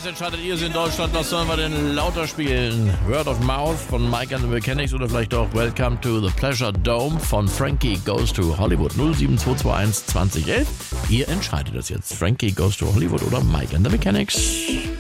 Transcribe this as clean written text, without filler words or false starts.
Jetzt entscheidet ihr es in Deutschland, was sollen wir denn lauter spielen? Word of Mouth von Mike and the Mechanics oder vielleicht auch Welcome to the Pleasure Dome von Frankie Goes to Hollywood 07221 2011. Ihr entscheidet das jetzt. Frankie Goes to Hollywood oder Mike and the Mechanics.